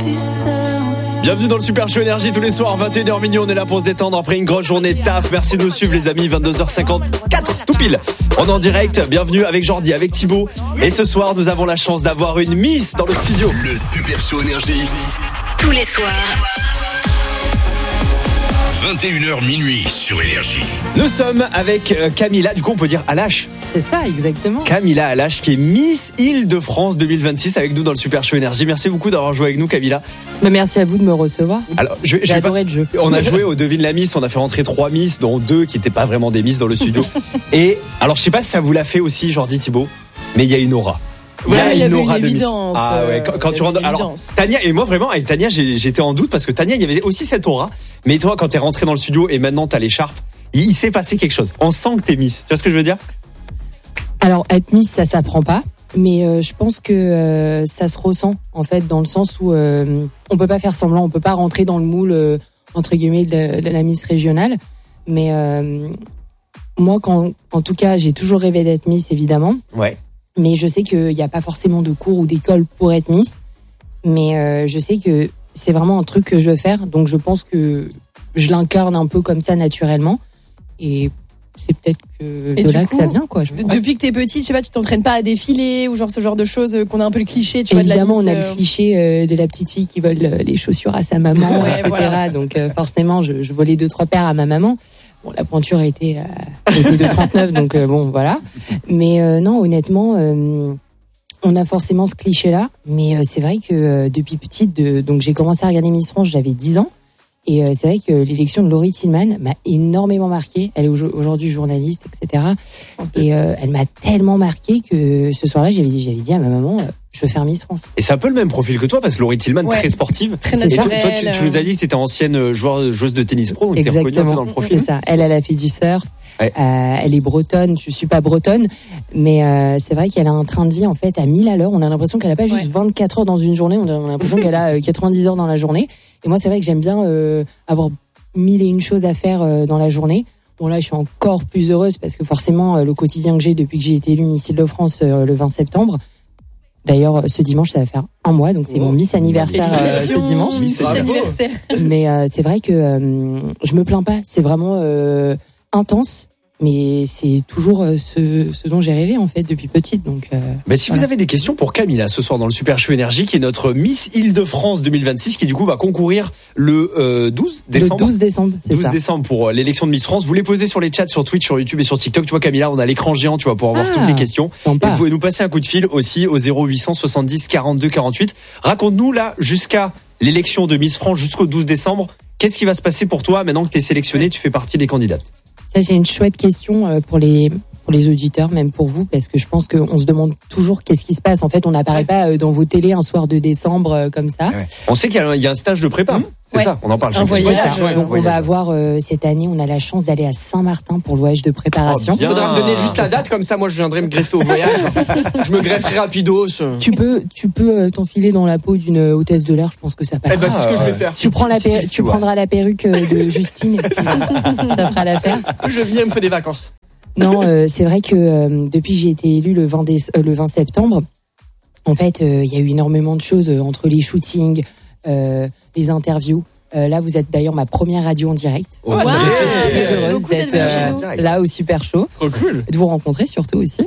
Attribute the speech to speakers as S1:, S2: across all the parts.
S1: Bienvenue dans le Super Show Énergie tous les soirs, 21h minuit, on est là pour se détendre après une grosse journée de taf. Merci de nous suivre les amis, 22h54 tout pile. On est en direct, bienvenue avec Jordi, avec Thibaut. Et ce soir, nous avons la chance d'avoir une Miss dans le studio.
S2: Le Super Show Énergie.
S3: Tous les soirs.
S2: 21h minuit sur Énergie.
S1: Nous sommes avec Camilla, du coup on peut dire Alache.
S4: C'est ça, exactement.
S1: Camilla Alache qui est Miss Île-de-France 2026 avec nous dans le Super Show Énergie. Merci beaucoup d'avoir joué avec nous Camilla.
S4: Mais merci à vous de me recevoir.
S1: Alors,
S4: j'ai adoré le jeu.
S1: On a joué au Devine la Miss, on a fait rentrer 3 Miss, dont 2 qui n'étaient pas vraiment des Miss dans le studio. Et alors je sais pas si ça vous l'a fait aussi Jordi, Thibaut, mais il y a une aura.
S5: Il y avait une évidence.
S1: Ah ouais, quand tu rentres. Alors, Tania, et moi vraiment, avec Tania, j'étais en doute parce que Tania, il y avait aussi cette aura. Mais toi, quand t'es rentré dans le studio et maintenant t'as l'écharpe, il s'est passé quelque chose. On sent que t'es Miss. Tu vois ce que je veux dire?
S4: Alors, être Miss, ça s'apprend pas. Mais je pense que ça se ressent, en fait, dans le sens où on peut pas faire semblant, on peut pas rentrer dans le moule, entre guillemets, de la Miss régionale. Mais moi, en tout cas, j'ai toujours rêvé d'être Miss, évidemment.
S1: Ouais.
S4: Mais je sais qu'il n'y a pas forcément de cours ou d'école pour être Miss. Mais je sais que c'est vraiment un truc que je veux faire. Donc je pense que je l'incarne un peu comme ça naturellement. Et c'est peut-être de là que ça vient, quoi.
S5: Depuis que t'es petite, je sais pas, tu t'entraînes pas à défiler ou genre ce genre de choses qu'on a un peu le cliché, tu
S4: évidemment,
S5: vois, de la Miss,
S4: on a le cliché de la petite fille qui vole les chaussures à sa maman,
S5: ouais,
S4: etc.
S5: Voilà.
S4: Donc forcément, je volais 2-3 paires à ma maman. Bon, la pointure était de 39, donc bon, voilà. Mais non, honnêtement, on a forcément ce cliché-là. Mais c'est vrai que depuis petite, donc j'ai commencé à regarder Miss France, j'avais 10 ans. Et c'est vrai que l'élection de Laurie Tillman m'a énormément marquée. Elle est aujourd'hui journaliste, etc. Et elle m'a tellement marquée que ce soir-là, j'avais dit à ma maman, je veux faire Miss France.
S1: Et c'est un peu le même profil que toi, parce que Laurie Tillman, très sportive.
S5: Très
S1: naturelle.
S5: Et
S1: toi, tu nous as dit que tu étais ancienne joueuse de tennis pro, donc tu es reconnue un peu dans le profil.
S4: C'est ça. Elle a fait du surf.
S1: Ouais.
S4: Elle est bretonne, je suis pas bretonne, mais c'est vrai qu'elle a un train de vie en fait à 1000 à l'heure. On a l'impression qu'elle a pas juste 24 heures dans une journée, on a l'impression qu'elle a 90 heures dans la journée. Et moi c'est vrai que j'aime bien avoir 1001 choses à faire dans la journée. Bon là je suis encore plus heureuse parce que forcément le quotidien que j'ai depuis que j'ai été élue Miss Île-de-France le 20 septembre. D'ailleurs, ce dimanche, ça va faire 1 mois, donc c'est mon Miss anniversaire ce dimanche.
S5: Miss anniversaire.
S4: Mais c'est vrai que je me plains pas. C'est vraiment intense, mais c'est toujours ce dont j'ai rêvé en fait depuis petite. Donc.
S1: Mais si vous avez des questions pour Camilla ce soir dans le Super Show Énergie, qui est notre Miss Île-de-France 2026, qui du coup va concourir le 12 décembre.
S4: Le 12 décembre, c'est
S1: 12
S4: ça.
S1: décembre pour l'élection de Miss France. Vous les posez sur les chats, sur Twitch, sur YouTube et sur TikTok. Tu vois Camilla, on a l'écran géant, tu vas pouvoir voir toutes les questions.
S4: Sympa.
S1: Et vous pouvez nous passer un coup de fil aussi au 0800 70 42 48. Raconte-nous là jusqu'à l'élection de Miss France jusqu'au 12 décembre. Qu'est-ce qui va se passer pour toi maintenant que tu es sélectionnée, tu fais partie des candidates?
S4: Ça, c'est une chouette question pour les auditeurs, même pour vous, parce que je pense qu'on se demande toujours qu'est-ce qui se passe. En fait, on n'apparaît pas dans vos télés un soir de décembre comme ça.
S1: Ouais. On sait qu'il y a un stage de prépa. C'est ça, on en parle.
S5: Un voyage.
S4: Donc on va avoir cette année, on a la chance d'aller à Saint-Martin pour le voyage de préparation.
S1: Il
S6: faudra me donner juste la date, comme ça moi je viendrai me greffer au voyage. Je me grefferai rapidos.
S4: Tu peux t'enfiler dans la peau d'une hôtesse de l'air, je pense que ça passe.
S6: Eh ben c'est ce que je vais faire.
S4: Tu prendras la perruque de Justine et puis ça fera l'affaire.
S6: Je viens, me fais des vacances.
S4: Non, c'est vrai que depuis que j'ai été élue le 20 septembre, en fait, il y a eu énormément de choses entre les shootings, les interviews. Là, vous êtes d'ailleurs ma première radio en direct.
S1: Oh,
S4: je suis très heureuse
S5: beaucoup
S4: d'être là au Super Show.
S1: Trop cool.
S4: De vous rencontrer surtout aussi.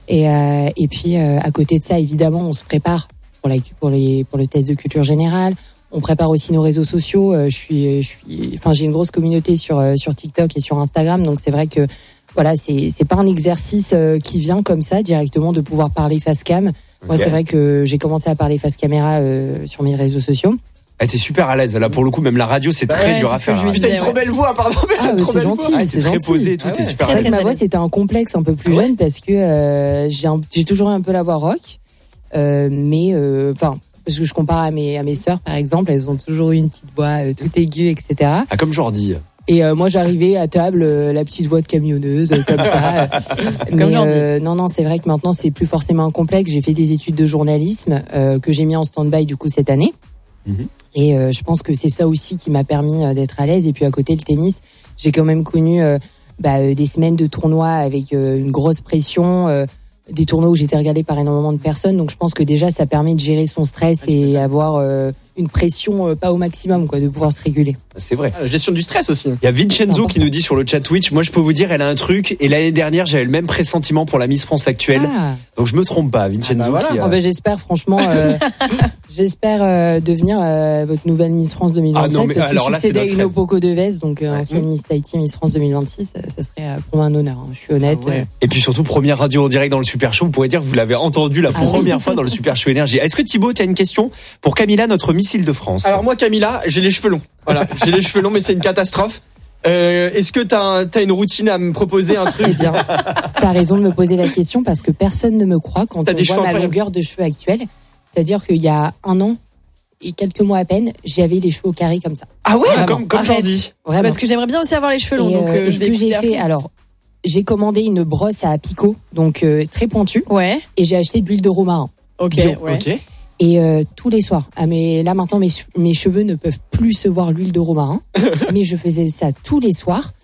S4: Et puis, à côté de ça, évidemment, on se prépare pour le test de culture générale. On prépare aussi nos réseaux sociaux. J'ai une grosse communauté sur TikTok et sur Instagram. Donc, c'est vrai que, voilà, c'est pas un exercice qui vient comme ça directement de pouvoir parler face cam. Moi, c'est vrai que j'ai commencé à parler face caméra sur mes réseaux sociaux.
S1: Elle était super à l'aise. Là, pour le coup, même la radio, c'est très dur à faire.
S6: T'as une trop belle voix, pardon.
S4: C'est gentil.
S1: C'est très posé et tout. T'es super à
S4: C'est vrai
S1: l'aise.
S4: que ma voix, c'était un complexe un peu plus jeune parce que j'ai toujours eu un peu la voix rock. Parce que je compare à mes sœurs, par exemple, elles ont toujours eu une petite voix toute aiguë, etc.
S1: Ah, comme Jordi.
S4: Et moi, j'arrivais à table, la petite voix de camionneuse, comme ça. Non, c'est vrai que maintenant, c'est plus forcément un complexe. J'ai fait des études de journalisme que j'ai mis en stand-by du coup cette année. Mm-hmm. Et je pense que c'est ça aussi qui m'a permis d'être à l'aise. Et puis à côté, le tennis, j'ai quand même connu des semaines de tournois avec une grosse pression, des tournois où j'étais regardée par énormément de personnes. Donc je pense que déjà, ça permet de gérer son stress et avoir une pression pas au maximum, quoi, de pouvoir se réguler.
S1: C'est vrai.
S6: La gestion du stress aussi.
S1: Il y a Vincenzo qui nous dit sur le chat Twitch, moi je peux vous dire, elle a un truc, et l'année dernière j'avais le même pressentiment pour la Miss France actuelle, donc je me trompe pas, Vincenzo.
S6: voilà.
S4: J'espère franchement, devenir votre nouvelle Miss France 2027,
S1: Ah non, mais
S4: parce que
S1: alors là, c'est
S4: succéder à
S1: notre
S4: une
S1: rêve.
S4: Opoko Devez, donc ancienne Miss Tahiti, Miss France 2026, ça serait pour moi un honneur, hein. Je suis honnête.
S1: Et puis surtout, première radio en direct dans le Super Show, vous pourrez dire que vous l'avez entendu la première fois dans le Super Show Énergie. Est-ce que Thibaut, tu as une question pour Camilla, notre missile de France?
S6: Alors moi, Camilla, j'ai les cheveux longs. Voilà, j'ai les cheveux longs, mais c'est une catastrophe. Est-ce que t'as une routine à me proposer, un truc?
S4: Eh bien, t'as raison de me poser la question parce que personne ne me croit quand
S6: T'as
S4: on
S6: des
S4: voit
S6: cheveux
S4: ma
S6: incroyables.
S4: longueur de cheveux actuelle. C'est-à-dire qu'il y a 1 an et quelques mois à peine, j'avais les cheveux au carré comme ça.
S6: Ah ouais,
S4: Vraiment.
S6: comme
S5: Arrête.
S6: Jordi.
S4: Vraiment.
S5: Parce que j'aimerais bien aussi avoir les cheveux longs.
S4: Et,
S5: Donc,
S4: et
S5: je
S4: ce
S5: vais
S4: que j'ai
S5: écouter à
S4: fait,
S5: fond.
S4: alors, j'ai commandé une brosse à picot, donc très pointue,
S5: Ouais.
S4: et j'ai acheté de l'huile de romarin.
S5: Ok.
S4: Bio.
S5: Ouais.
S6: Ok.
S4: Et tous les soirs, mais là maintenant mes cheveux ne peuvent plus se voir l'huile de romarin, mais je faisais ça tous les soirs.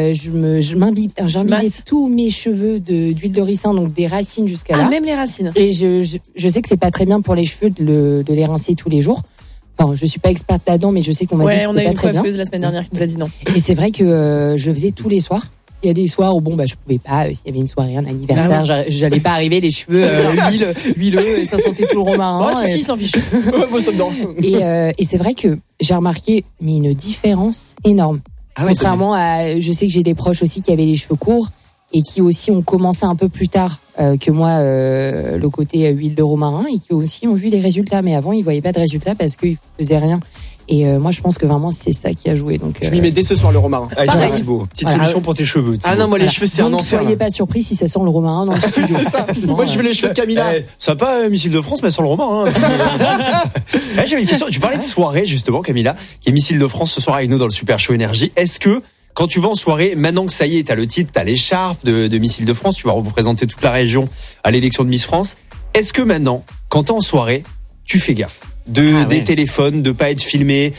S4: J'imbibais
S5: Masse.
S4: tous mes cheveux d'huile de ricin, donc des racines jusqu'à là.
S5: Ah, même les racines.
S4: Et je sais que c'est pas très bien pour les cheveux de les rincer tous les jours. Enfin, je suis pas experte là-dedans, mais je sais qu'on m'a dit
S5: Ouais,
S4: que
S5: on a
S4: c'était
S5: eu
S4: pas
S5: une
S4: très bien.
S5: coiffeuse la semaine dernière qui nous a dit non.
S4: Et c'est vrai que je le faisais tous les soirs. Il y a des soirs où je pouvais pas, s'il y avait une soirée, un anniversaire, j'allais pas arriver les cheveux huileux et ça sentait tout le romarin.
S5: Bon, Chichi s'en fiche.
S6: Moi, ça me dérange.
S4: Et c'est vrai que j'ai remarqué une différence énorme.
S1: Ah ouais,
S4: Contrairement à, je sais que j'ai des proches aussi qui avaient les cheveux courts et qui aussi ont commencé un peu plus tard que moi le côté huile de romarin et qui aussi ont vu des résultats. Mais avant, ils voyaient pas de résultats parce qu'ils faisaient rien. Et moi, je pense que vraiment, c'est ça qui a joué. Donc,
S6: Je m'y mets dès ce soir, le romarin.
S1: Allez,
S5: Pareil.
S1: Thibaut, petite
S4: Voilà.
S1: solution pour tes cheveux. Thibaut.
S6: Ah non, moi, les
S4: voilà.
S6: cheveux, c'est un
S4: Donc,
S6: enfer.
S4: soyez pas surpris si ça sent le romarin dans le studio.
S6: C'est ça. Moi, je veux les cheveux de Camilla.
S1: Sympa, missile de France, mais sans le romain. J'avais une question. Tu parlais de soirée, justement, Camilla, qui est missile de France ce soir avec nous dans le Super Show Énergie. Est-ce que, quand tu vas en soirée, maintenant que ça y est, t'as le titre, t'as l'écharpe de Missile de France, tu vas représenter toute la région à l'élection de Miss France. Est-ce que maintenant, quand t'es en soirée, tu fais gaffe des téléphones, de pas être filmé,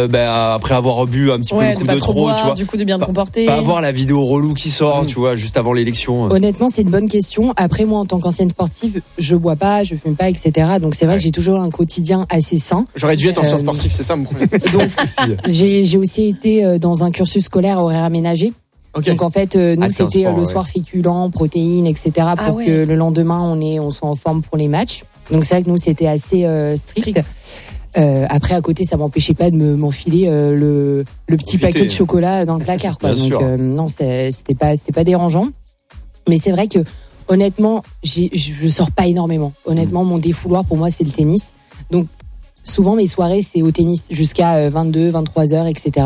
S1: après avoir bu un petit peu
S5: Ouais,
S1: le
S5: de
S1: coup
S5: pas
S1: de
S5: trop
S1: trop,
S5: boire,
S1: tu vois.
S5: du coup de bien te comporter.
S1: Pas avoir la vidéo relou qui sort, tu vois, juste avant l'élection.
S4: Honnêtement, c'est une bonne question. Après, moi, en tant qu'ancienne sportive, je bois pas, je fume pas, etc. Donc, c'est vrai que j'ai toujours un quotidien assez sain.
S6: J'aurais dû être ancien sportif, c'est ça mon problème.
S4: Donc, j'ai aussi été dans un cursus scolaire horaire aménagé.
S6: Ok.
S4: Donc en fait, nous
S1: Ah, c'est un
S4: c'était
S1: sport,
S4: le
S1: ouais.
S4: soir féculents, protéines, etc. pour
S5: Ah ouais.
S4: que le lendemain on soit en forme pour les matchs. Donc c'est vrai que nous c'était assez strict. Après à côté ça m'empêchait pas de m'enfiler le petit
S1: Profiter.
S4: paquet de chocolat dans le placard, quoi.
S1: Bien
S4: Donc
S1: sûr.
S4: non, c'était pas dérangeant. Mais c'est vrai que honnêtement, je sors pas énormément. Honnêtement, mon défouloir pour moi c'est le tennis. Donc souvent mes soirées c'est au tennis jusqu'à 22, 23 heures, etc.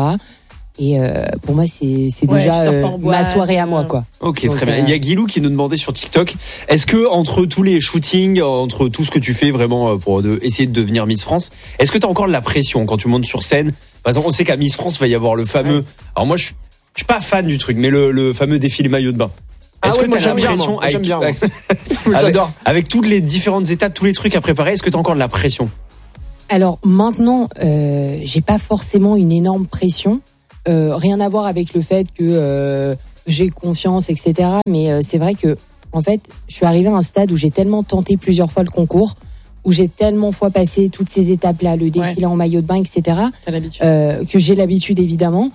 S4: Et pour moi, c'est
S5: Ouais,
S4: déjà
S5: tu sors pas en boîte,
S4: ma soirée à moi, quoi.
S1: Ok,
S4: Donc,
S1: très bien. Il y a Guilou qui nous demandait sur TikTok, est-ce que entre tous les shootings, entre tout ce que tu fais vraiment pour essayer de devenir Miss France, est-ce que tu as encore de la pression quand tu montes sur scène? Par exemple, on sait qu'à Miss France, il va y avoir le fameux... Alors moi, je suis pas fan du truc, mais le fameux défilé maillot de bain. Est-ce que
S6: moi,
S1: tu as
S6: j'aime bien,
S1: l'impression,
S6: moi. J'aime bien,
S1: avec,
S6: J'adore.
S1: avec toutes les différentes étapes, tous les trucs à préparer, est-ce que tu as encore de la pression?
S4: Alors maintenant, j'ai pas forcément une énorme pression. Rien à voir avec le fait que j'ai confiance, etc. Mais c'est vrai que, en fait, je suis arrivée à un stade où j'ai tellement tenté plusieurs fois le concours, où j'ai tellement fois passé toutes ces étapes-là, le défilé en maillot de bain, etc.
S5: T'as l'habitude.
S4: Que j'ai l'habitude évidemment.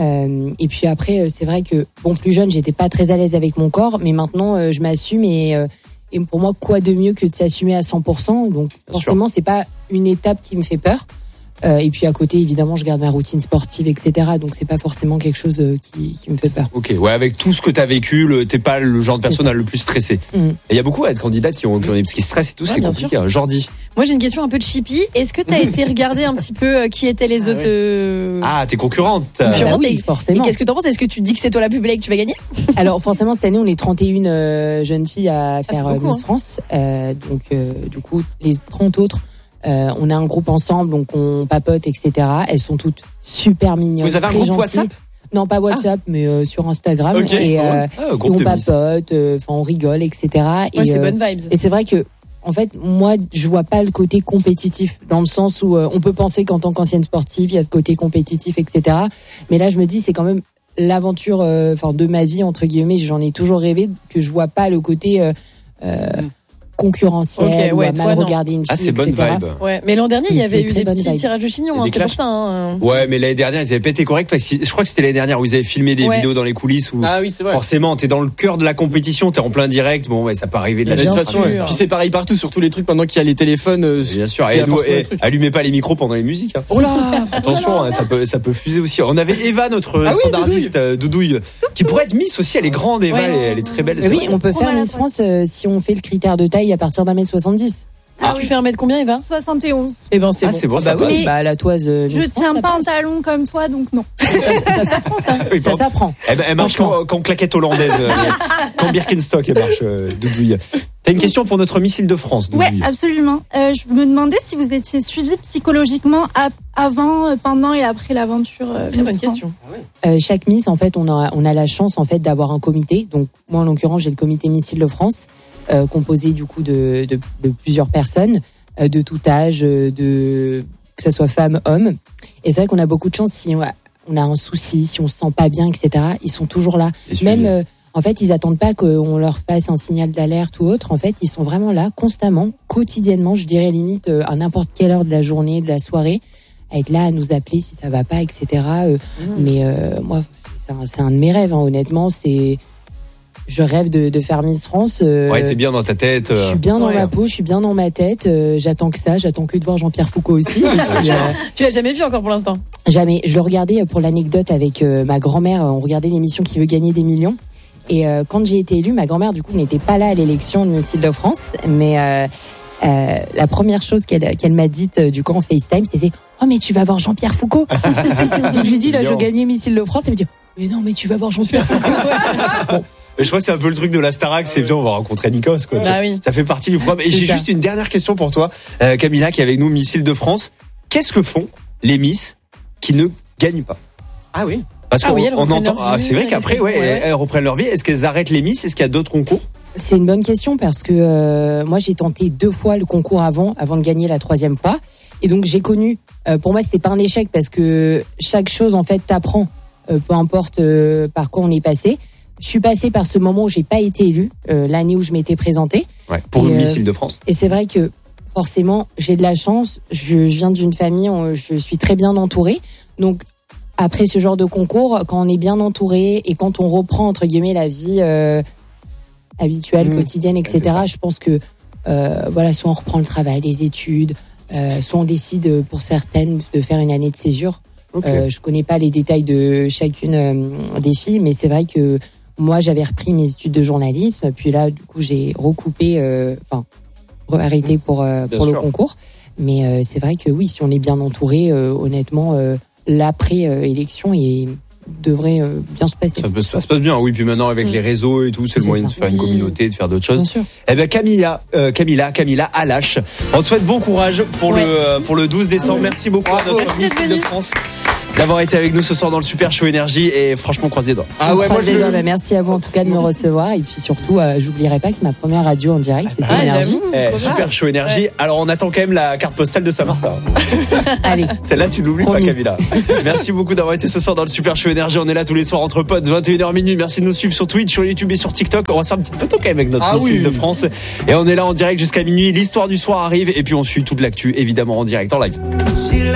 S4: Et puis après, c'est vrai que plus jeune, j'étais pas très à l'aise avec mon corps, mais maintenant, je m'assume et pour moi, quoi de mieux que de s'assumer à 100%. Donc forcément, c'est pas une étape qui me fait peur. Et puis à côté, évidemment, je garde ma routine sportive, etc. Donc c'est pas forcément quelque chose qui me fait peur.
S1: Ok, ouais, avec tout ce que t'as vécu, t'es pas le genre de personne
S4: ça.
S1: à le plus stressé.
S4: Mm.
S1: Et il y a beaucoup à être candidates qui ont des petits stress et tout,
S5: Ouais,
S1: c'est
S5: bien
S1: compliqué. Hein. Jordi.
S5: Moi, j'ai une question un peu de chippy. Est-ce que t'as été regarder un petit peu qui étaient les autres
S1: Ah, t'es concurrente.
S5: concurrentes
S4: oui,
S5: et
S4: forcément.
S5: qu'est-ce que t'en penses? Est-ce que tu te dis que c'est toi la plus belle et que tu vas gagner?
S4: Alors forcément, cette année, on est 31 jeunes filles à faire
S5: c'est beaucoup,
S4: Miss
S5: hein.
S4: France. Donc du coup, les 30 autres, on a un groupe ensemble, donc on papote, etc. Elles sont toutes super mignonnes.
S6: Vous avez un
S4: très
S6: groupe
S4: gentilles.
S6: WhatsApp?
S4: Non, pas WhatsApp, mais sur Instagram.
S6: Ok.
S4: Et
S1: Groupe
S4: on
S1: de Miss.
S4: papote, on rigole, etc.
S5: Ouais,
S4: et
S5: c'est bonne vibes.
S4: Et c'est vrai que, en fait, moi, je vois pas le côté compétitif, dans le sens où on peut penser qu'en tant qu'ancienne sportive, il y a ce côté compétitif, etc. Mais là, je me dis, c'est quand même l'aventure, de ma vie, entre guillemets. J'en ai toujours rêvé, que je vois pas le côté concurrentielle
S5: Ok, ouais,
S4: ou à
S5: toi,
S4: mal
S5: non.
S4: regarder une fille,
S1: Ah, c'est bonne
S4: etc.
S1: vibe.
S5: Ouais, mais l'an dernier, il y
S4: Mais
S5: avait
S4: c'est
S5: eu
S4: très
S5: des
S4: bonne
S5: petits
S4: vibe.
S5: tirages de chignons,
S1: Et
S5: hein,
S1: des
S5: c'est pour
S1: clashs.
S5: ça. Hein.
S1: Ouais, mais l'année dernière, ils avaient pas été corrects parce que je crois que c'était l'année dernière où ils avaient filmé des
S5: Ouais.
S1: vidéos dans les coulisses où
S6: Ah oui, c'est vrai.
S1: forcément t'es dans le cœur de la compétition, t'es en plein direct. Bon, ouais, ça peut arriver de la
S6: De
S5: Bien
S6: toute
S1: tête.
S6: façon,
S5: sûr.
S6: ouais. Puis c'est pareil partout, sur tous les trucs, maintenant qu'il y a les téléphones.
S1: Bien sûr.
S6: il y
S1: Et
S6: a
S1: nous,
S6: forcément des trucs.
S1: allumez pas les micros pendant les musiques. Hein.
S6: Oh là
S1: Attention, hein, ça peut fuser aussi. On avait Eva, notre
S6: Ah oui,
S1: standardiste Doudouille, qui pourrait être Miss aussi. Elle est grande, Eva,
S5: Ouais.
S1: elle est très belle.
S4: Mais
S1: c'est
S4: oui,
S1: vrai.
S4: on peut faire
S3: On a la
S4: Miss France si on fait le critère de taille à partir d'1m70.
S5: Ah, tu fais 1 mètre combien, Eva
S3: 71.
S5: Eh ben, c'est
S1: Ah,
S5: bon.
S1: c'est bon, ça
S4: Bah oui,
S1: passe.
S4: bah la toise.
S3: Je
S4: Miss France,
S3: tiens
S4: ça
S3: pas en
S4: passe.
S3: talon comme toi, donc non.
S5: Ça s'apprend, ça.
S1: Oui,
S4: Ça
S1: quand-
S4: s'apprend.
S1: Elle marche quand claquette hollandaise, quand Birkenstock, elle marche, Doudouille. T'as une question pour notre Miss Île-de-France,
S3: Ouais,
S1: Doudouille.
S3: absolument. Je me demandais si vous étiez suivi psychologiquement avant, pendant et après l'aventure.
S5: Très bonne
S3: Miss France.
S5: question.
S4: Chaque Miss, en fait, on a la chance en fait d'avoir un comité. Donc moi, en l'occurrence, j'ai le comité Miss Île-de-France, composé du coup de plusieurs personnes de tout âge, que ce soit femme, homme. Et c'est vrai qu'on a beaucoup de chance si on a un souci, si on se sent pas bien, etc. Ils sont toujours là.
S1: Et
S4: Même
S1: suivi.
S4: en fait, ils attendent pas qu'on leur fasse un signal d'alerte ou autre. En fait, ils sont vraiment là constamment, quotidiennement. Je dirais limite à n'importe quelle heure de la journée, de la soirée, à être là à nous appeler si ça va pas, etc. Mais moi, c'est un de mes rêves. Hein, honnêtement, je rêve de faire Miss France.
S1: Ouais, t'es bien dans ta tête.
S4: Je suis bien dans
S5: Ouais.
S4: ma peau, je suis bien dans ma tête. J'attends que ça, j'attends que de voir Jean-Pierre Foucault aussi. Et puis,
S5: Tu l'as jamais vu encore pour l'instant.
S4: jamais. Je le regardais pour l'anecdote avec ma grand-mère. On regardait l'émission Qui veut gagner des millions. Et quand j'ai été élue, ma grand-mère du coup n'était pas là à l'élection de Miss Île-de-France, mais la première chose qu'elle m'a dite du coup en FaceTime, c'était « Oh mais tu vas voir Jean-Pierre Foucault !» Donc je lui dis « Là je gagnais Miss Île-de-France » et elle me dit « Mais non mais tu vas voir Jean-Pierre Foucault !»
S1: Mais je crois que c'est un peu le truc de la Starac, c'est bien, on va rencontrer Nikos, quoi.
S5: Ah oui.
S1: Ça fait partie du programme. Et
S4: C'est
S1: j'ai
S4: ça.
S1: juste une dernière question pour toi, Camilla, qui est avec nous, Miss Île-de-France. Qu'est-ce que font les Miss qui ne gagnent pas?
S6: Ah oui.
S1: Parce
S5: Ah
S1: qu'on
S5: oui, elles
S1: on
S5: reprennent
S1: entend,
S5: leur vie,
S1: c'est vrai
S5: qu'est-ce
S1: qu'après,
S5: qu'elles font, ouais.
S1: elles reprennent leur vie. Est-ce qu'elles arrêtent les Miss? Est-ce qu'il y a d'autres concours?
S4: C'est une bonne question parce que moi j'ai tenté 2 fois le concours avant de gagner la 3e fois. Et donc j'ai connu, pour moi c'était pas un échec parce que chaque chose en fait t'apprend, peu importe par quoi on est passé. Je suis passée par ce moment où j'ai pas été élue, l'année où je m'étais présentée.
S1: Ouais, pour
S4: Et,
S1: une Miss Île-de-France.
S4: Et c'est vrai que forcément j'ai de la chance, je viens d'une famille où je suis très bien entourée. Donc après ce genre de concours, quand on est bien entouré et quand on reprend entre guillemets la vie habituelle, quotidienne, etc.
S1: c'est ça.
S4: Je pense que voilà, soit on reprend le travail, les études, soit on décide pour certaines de faire une année de césure.
S1: Ok.
S4: Je connais pas les détails de chacune des filles, mais c'est vrai que moi j'avais repris mes études de journalisme, puis là du coup j'ai recoupé, arrêté pour le
S1: sûr.
S4: concours. Mais c'est vrai que oui, si on est bien entouré, honnêtement, l'après-élection devrait bien se passer.
S1: Ça se passe bien, oui. Puis maintenant, avec les réseaux et tout, c'est le
S4: C'est
S1: moyen
S4: ça.
S1: de faire une communauté, de faire d'autres
S4: Bien
S1: choses.
S4: sûr.
S1: Eh ben, Camilla Alache. On te souhaite bon courage pour le 12 décembre. Merci beaucoup à notre
S5: Merci
S1: Miss
S5: d'être venu.
S1: Île-de-France d'avoir été avec nous ce soir dans le Super Show Énergie et franchement, croisez les doigts.
S6: Ah ouais, moi
S4: Croisez
S6: je.
S4: les doigts. Bah, merci à vous en tout cas de me recevoir et puis surtout, j'oublierai pas que ma première radio en direct c'était
S5: Ah,
S4: Énergie.
S5: j'avoue.
S1: Eh,
S5: Trop bien.
S1: Super Show Énergie.
S5: Ouais.
S1: Alors, on attend quand même la carte postale de Saint-Martin.
S4: Allez,
S1: Celle-là, tu n'oublies pas,
S4: Promis.
S1: Camilla. Merci beaucoup d'avoir été ce soir dans le Super Show Énergie. On est là tous les soirs entre potes, 21h minuit. Merci de nous suivre sur Twitch, sur YouTube et sur TikTok. On va se faire une petite photo quand même avec notre
S6: Ah
S1: Miss
S6: oui.
S1: Île-de-France. Et on est là en direct jusqu'à minuit. L'histoire du soir arrive et puis on suit toute l'actu évidemment en direct, en live.